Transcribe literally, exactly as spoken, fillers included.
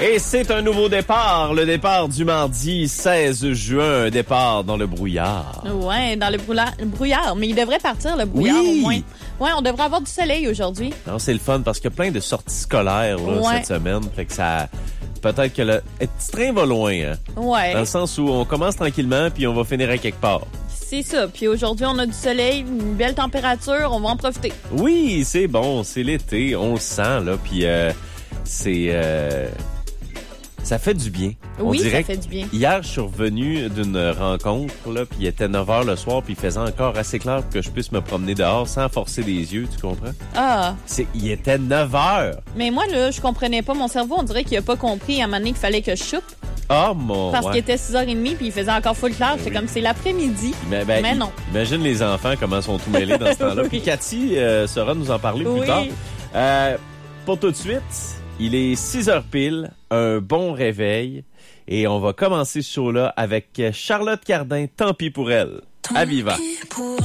Et c'est un nouveau départ, le départ du mardi seize juin, un départ dans le brouillard. Ouais, dans le broula- brouillard, mais il devrait partir le brouillard Oui. au moins. Ouais, on devrait avoir du soleil aujourd'hui. Non, c'est le fun parce qu'il y a plein de sorties scolaires là, Ouais. cette semaine, fait que ça peut-être que le, le petit train va loin, hein, Ouais. dans le sens où on commence tranquillement puis on va finir à quelque part. C'est ça. Puis aujourd'hui, on a du soleil, une belle température, on va en profiter. Oui, c'est bon, c'est l'été, on le sent là, puis euh, c'est euh, ça fait du bien. On Oui, dirait ça fait du bien. Hier, je suis revenu d'une rencontre, là, puis il était neuf heures le soir, puis il faisait encore assez clair pour que je puisse me promener dehors sans forcer les yeux, tu comprends? Ah, C'est, il était neuf heures! mais moi, là, je comprenais pas. Mon cerveau, on dirait qu'il a pas compris à un moment donné qu'il fallait que je choupe Ah, mon... parce ouais. qu'il était six heures trente puis il faisait encore full clair. C'est oui. comme c'est l'après-midi. Mais, ben, Mais i- non. Imagine les enfants, comment sont tout mêlés dans ce temps-là. Oui. Puis Cathy euh, saura nous en parler Oui. plus tard. Euh, pour tout de suite, il est six heures pile, un bon réveil. Et on va commencer ce show-là avec Charlotte Cardin, Tant pis pour elle. À Viva.